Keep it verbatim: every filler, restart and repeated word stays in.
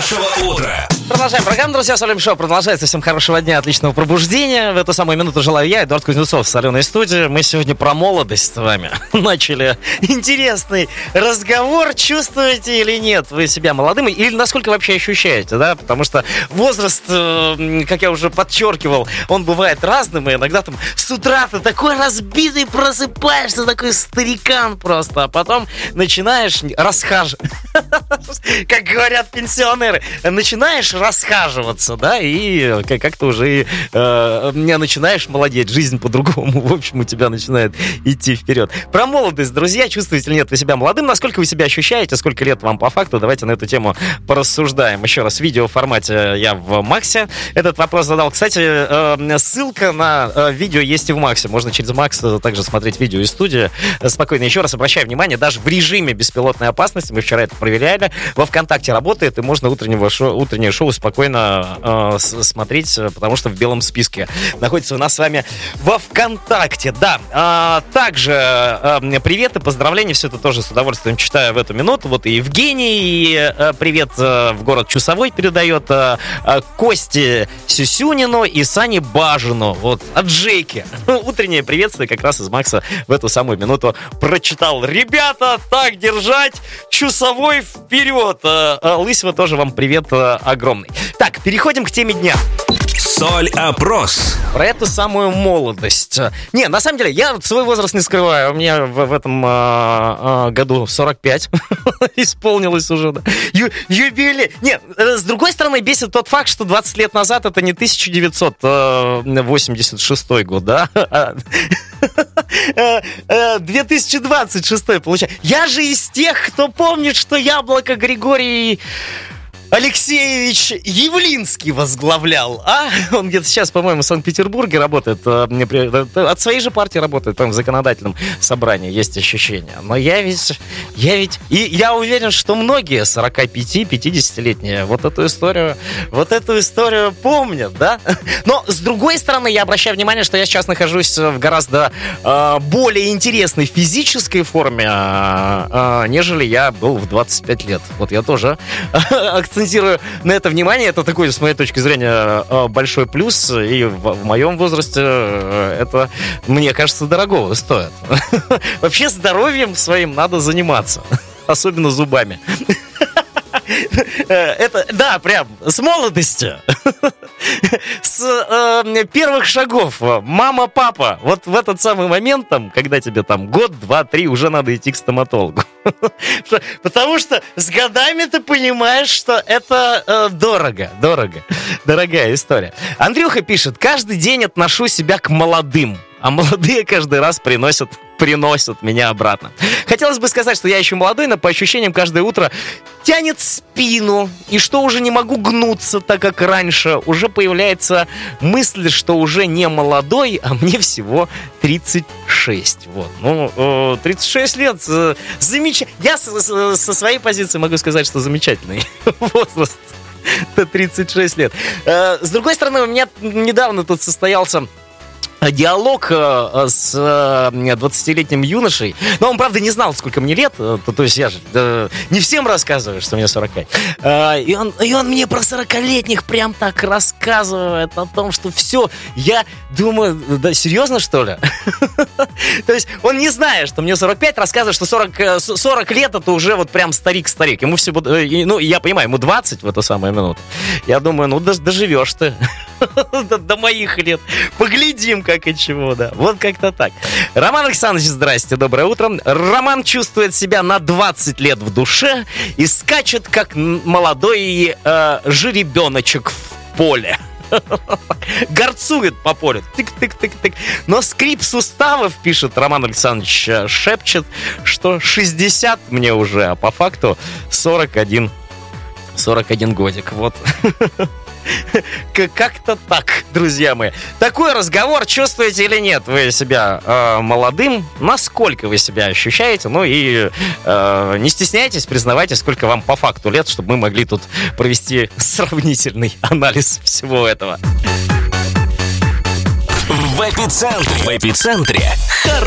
хорошего утра. Продолжаем программу, друзья, с Олем Шоу. Продолжается. Всем хорошего дня, отличного пробуждения. В эту самую минуту желаю я, Эдуард Кузнецов, в соленой студии. Мы сегодня про молодость с вами начали интересный разговор. Чувствуете или нет вы себя молодым? Или насколько вообще ощущаете, да? Потому что возраст, как я уже подчеркивал, он бывает разным. И иногда там с утра ты такой разбитый просыпаешься, такой старикан просто. А потом начинаешь расхаживать. Как говорят пенсионеры. Начинаешь расхаживаться, да, и как-то уже э, начинаешь молодеть, жизнь по-другому, в общем, у тебя начинает идти вперед. Про молодость, друзья, чувствуете ли нет вы себя молодым, насколько вы себя ощущаете, сколько лет вам по факту, давайте на эту тему порассуждаем. Еще раз, в видеоформате я в Максе этот вопрос задал. Кстати, э, ссылка на э, видео есть и в Максе, можно через Макс также смотреть видео из студии. Спокойно, еще раз обращаю внимание, даже в режиме беспилотной опасности, мы вчера это проверяли, во ВКонтакте работает, и можно утреннего шоу, утреннее шоу спокойно э, смотреть, потому что в белом списке находится у нас с вами во ВКонтакте. Да, э, также э, привет и поздравления, все это тоже с удовольствием читаю в эту минуту. Вот и Евгений э, привет э, в город Чусовой передает, э, э, Косте Сюсюнину и Сане Бажину. Вот, от Джейки. Утреннее приветствие как раз из Макса в эту самую минуту прочитал. Ребята, так держать! Чусовой вперед! Э, э, Лысева тоже вам привет э, огромный. Так, переходим к теме дня. Соль-опрос. Про эту самую молодость. Не, на самом деле, я свой возраст не скрываю. У меня в, в этом а, а, году сорок пять исполнилось уже. Да. Ю, юбилей. Нет, с другой стороны, бесит тот факт, что двадцать лет назад это не тысяча девятьсот восемьдесят шестой год, да? две тысячи двадцать шестой, получается. Я же из тех, кто помнит, что Яблоко Григорий Алексеевич Явлинский возглавлял, а? Он где-то сейчас, по-моему, в Санкт-Петербурге работает, от своей же партии работает, там в законодательном собрании, есть ощущение. Но я ведь, я ведь, и я уверен, что многие сорок пять-пятидесятилетние вот эту историю, вот эту историю помнят, да? Но, с другой стороны, я обращаю внимание, что я сейчас нахожусь в гораздо э, более интересной физической форме, э, э, нежели я был в двадцать пять лет. Вот я тоже акцентирую на это внимание. Это такой, с моей точки зрения, большой плюс. И в, в моем возрасте это, мне кажется, дорогого стоит. Вообще здоровьем своим надо заниматься. Особенно зубами. Это, да, прям с молодости. С э, первых шагов. Мама, папа. Вот в этот самый момент, там, когда тебе там год, два, три, уже надо идти к стоматологу. Потому что с годами ты понимаешь, что это э, дорого. Дорого. Дорогая история. Андрюха пишет: каждый день отношу себя к молодым, а молодые каждый раз приносят, приносят меня обратно. Хотелось бы сказать, что я еще молодой, но по ощущениям каждое утро тянет спину, и что уже не могу гнуться, так как раньше. Уже появляется мысль, что уже не молодой, а мне всего тридцать шесть. Вот. Ну, тридцать шесть лет, замечательно. Я со, со своей позиции могу сказать, что замечательный возраст. тридцать шесть лет. С другой стороны, у меня недавно тут состоялся диалог э, с э, двадцатилетним юношей. Но он, правда, не знал, сколько мне лет. То, то есть я же э, не всем рассказываю, что мне сорок пять. Э, и, он, и он мне про сорокалетних прям так рассказывает о том, что все. Я думаю, да серьезно, что ли? То есть он, не зная, что мне сорок пять, рассказывает, что сорок, сорок лет это уже вот прям старик-старик. Ему всего, ну, я понимаю, ему двадцать в эту самую минуту. Я думаю, ну, доживешь ты до, до моих лет. Поглядим, как и чего, да. Вот как-то так. Роман Александрович, здрасте, доброе утро. Роман чувствует себя на двадцать лет в душе и скачет, как молодой э, жеребеночек в поле. Горцует по полю. Тык-тык-тык-тык. Но скрип суставов, пишет Роман Александрович, шепчет, что шестьдесят мне уже, а по факту сорок один. сорок один годик. Вот. Как-то так, друзья мои. Такой разговор, чувствуете или нет вы себя э, молодым, насколько вы себя ощущаете, ну и э, не стесняйтесь, признавайте, сколько вам по факту лет, чтобы мы могли тут провести сравнительный анализ всего этого. В эпицентре, в эпицентре хорошего